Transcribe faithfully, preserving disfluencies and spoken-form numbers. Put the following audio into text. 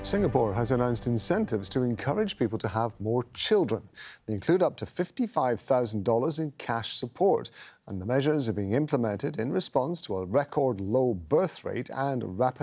Singapore has announced incentives to encourage people to have more children. They include up to fifty-five thousand dollars in cash support, and the measures are being implemented in response to a record low birth rate and rapid